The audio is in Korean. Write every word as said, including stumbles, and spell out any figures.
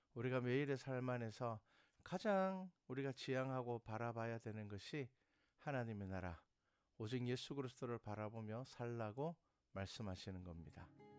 우리가 매일의 삶 안에서 가장 우리가 지향하고 바라봐야 되는 것이 하나님의 나라, 오직 예수 그리스도를 바라보며 살라고 말씀하시는 겁니다.